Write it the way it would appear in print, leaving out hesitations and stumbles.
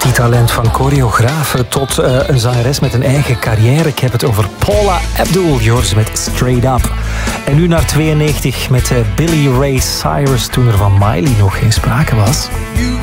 Multitalent van choreografe tot een zangeres met een eigen carrière. Ik heb het over Paula Abdul, je hoort ze met Straight Up. En nu naar 92 met Billy Ray Cyrus, toen er van Miley nog geen sprake was.